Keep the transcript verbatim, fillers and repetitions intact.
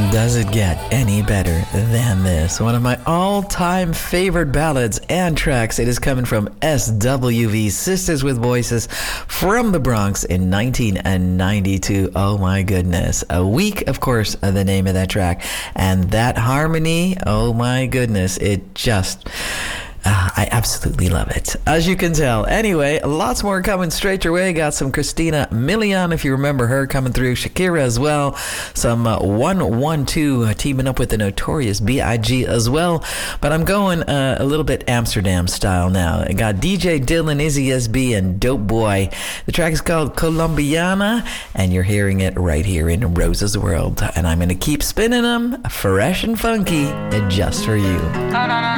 Does it get any better than this? One of my all-time favorite ballads and tracks. It is coming from S W V, Sisters with Voices, from the Bronx in nineteen ninety-two. Oh my goodness. A Week, of course, the name of that track. And that harmony, oh my goodness, it just... Uh, I absolutely love it, as you can tell. Anyway, lots more coming straight your way. Got some Christina Milian, if you remember her, coming through. Shakira as well. Some uh, one one two uh, teaming up with the Notorious B I G as well. But I'm going uh, a little bit Amsterdam style now. I got D J Dylan, Izzy S B, and Dope Boy. The track is called Colombiana, and you're hearing it right here in Rosa's World. And I'm going to keep spinning them fresh and funky just for you.